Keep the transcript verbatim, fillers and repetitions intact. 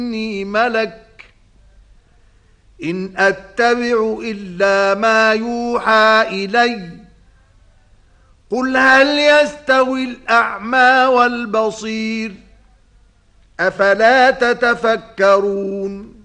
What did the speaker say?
إني ملك إن أتبع إلا ما يوحى إلي قل هل يستوي الأعمى والبصير أفلا تتفكرون